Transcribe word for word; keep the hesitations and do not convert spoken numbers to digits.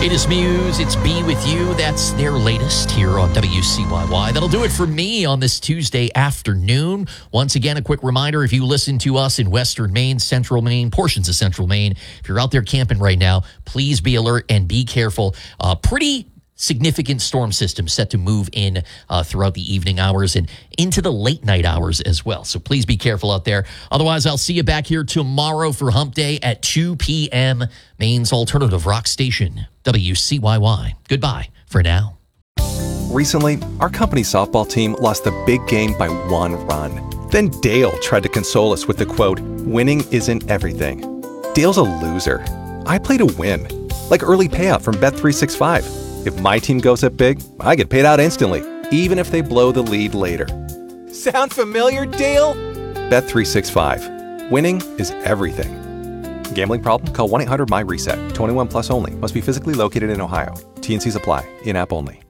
Latest Muse, it's Be With You. That's their latest here on W C Y Y. That'll do it for me on this Tuesday afternoon. Once again, a quick reminder, if you listen to us in Western Maine, Central Maine, portions of Central Maine, if you're out there camping right now, please be alert and be careful. Uh, pretty significant storm system set to move in uh, throughout the evening hours and into the late night hours as well. So please be careful out there. Otherwise, I'll see you back here tomorrow for Hump Day at two p.m. Maine's alternative rock station, W C Y Y. Goodbye for now. Recently, our company's softball team lost the big game by one run. Then Dale tried to console us with the quote, "Winning isn't everything." Dale's a loser. I play to win, like early payout from Bet three sixty-five. If my team goes up big, I get paid out instantly, even if they blow the lead later. Sound familiar, Dale? Bet three sixty-five. Winning is everything. Gambling problem? Call one eight hundred M Y RESET. twenty-one plus only. Must be physically located in Ohio. T and Cs apply. In-app only.